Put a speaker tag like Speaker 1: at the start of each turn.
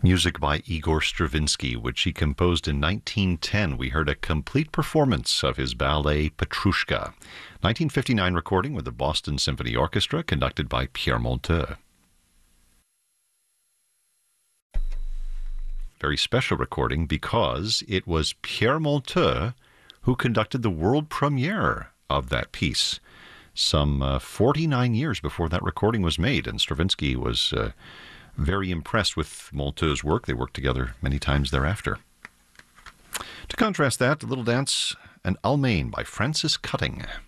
Speaker 1: Music by Igor Stravinsky, which he composed in 1910. We heard a complete performance of his ballet Petrushka. 1959 recording with the Boston Symphony Orchestra, conducted by Pierre Monteux. Very special recording because it was Pierre Monteux who conducted the world premiere of that piece some 49 years before that recording was made, and Stravinsky was very impressed with Monteux's work. They worked together many times thereafter. To contrast that, a little dance, an Almain by Francis Cutting.